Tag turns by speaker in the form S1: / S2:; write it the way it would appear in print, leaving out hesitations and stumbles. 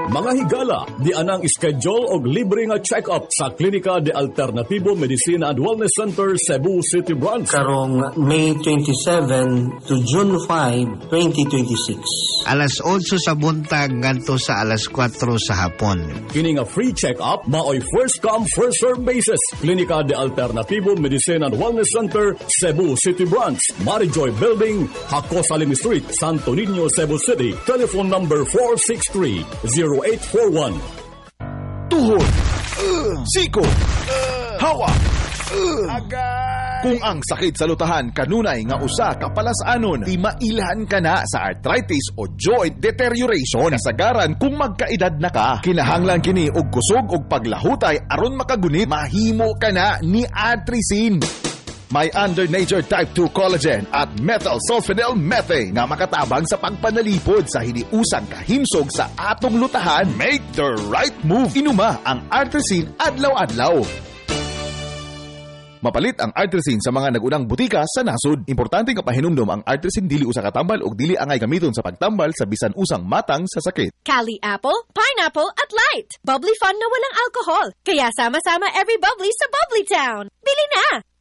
S1: Mga higala, di anang schedule og libre nga check-up sa Klinika de Alternativo Medicina and Wellness Center, Cebu City Branch.
S2: Karong May 27 to June 5, 2026.
S3: Alas 8 sa buntag ngadto sa alas 4 sa hapon.
S1: Kini nga free check-up maoy first come first serve basis. Klinika de Alternativo Medicina and Wellness Center, Cebu City Branch, Marijoy Building, Hakos Alim Street, Santo Niño, Cebu City. Telephone number 463-0841.
S4: Tuhod, siko, hawa, kung ang sakit sa lutahan kanunay nga usa ka palasanon, di mailhan ka na sa arthritis o joint deterioration. Kasagaran kung magkaedad na ka, kinahanglan kini og kusog og paglahutay aron makagunit, mahimo ka na ni Artrisin. May under nature type 2 collagen at methyl sulfonyl methane nga makatabang sa pagpanalipod sa hiniusang kahimsog sa atong lutahan. Make the right move. Inuma ang Artrisin adlaw-adlaw. Mapalit ang Artrisin sa mga nagunang butika sa nasod. Importante nga pahinumdom ang Artrisin dili usa ka tambal ug dili angay gamiton sa pagtambal sa bisan usang matang sa sakit.
S5: Cali Apple, Pineapple at Light. Bubbly fun na walang alcohol. Kaya sama-sama every bubbly sa Bubbly Town. Bili na!